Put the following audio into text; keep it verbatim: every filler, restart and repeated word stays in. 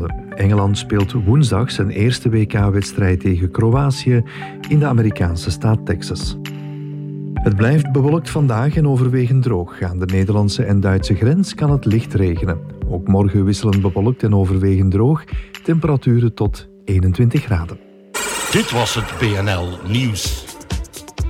ronde. Engeland speelt woensdag zijn eerste W K-wedstrijd tegen Kroatië in de Amerikaanse staat Texas. Het blijft bewolkt vandaag en overwegend droog. Aan de Nederlandse en Duitse grens kan het licht regenen. Ook morgen wisselend bewolkt en overwegend droog. Temperaturen tot eenentwintig graden. Dit was het B N L Nieuws.